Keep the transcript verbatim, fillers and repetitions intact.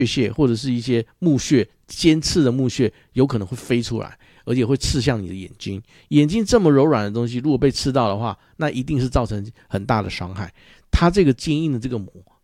屑或者是一些木屑尖刺的木屑有可能会飞出来，而且会刺向你的眼睛。眼睛这么柔软的东西如果被刺到的话，那一定是造成很大的伤害。它这个坚硬的这个膜